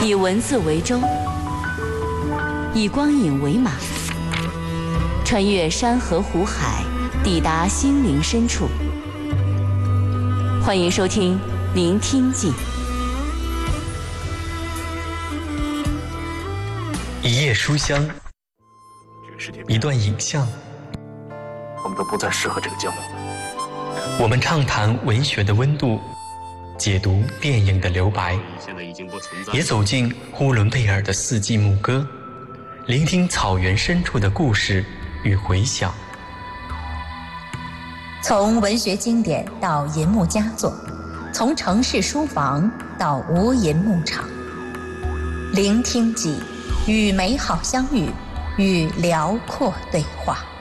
以文字为舟，以光影为马，穿越山河湖海，抵达心灵深处。欢迎收听《聆听记》。 一页书香，一段影像， 我们都不再适合这个节目。 我们畅谈文学的温度，解读电影的留白，也走进呼伦贝尔的四季牧歌，聆听草原深处的故事与回响。 从文学经典到银幕佳作，从城市书房到无垠牧场，聆听记，与美好相遇，与辽阔对话。